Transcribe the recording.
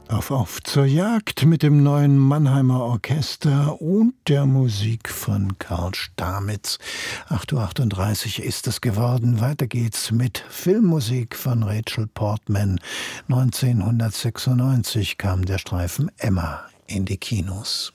Auf zur Jagd mit dem neuen Mannheimer Orchester und der Musik von Karl Stamitz. 8:38 Uhr ist es geworden. Weiter geht's mit Filmmusik von Rachel Portman. 1996 kam der Streifen Emma in die Kinos.